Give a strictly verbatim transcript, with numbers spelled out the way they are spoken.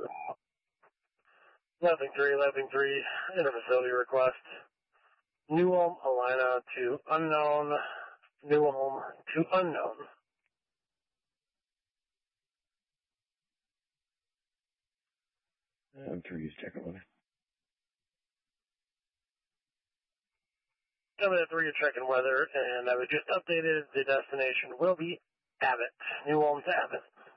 eleven three, eleven three, inter-facility request. New Ulm, Alina to unknown. New Ulm to unknown. I'm three is checking weather. Seven to three, you're checking weather, and I was just updated. The destination will be Abbott. New Ulm to Abbott.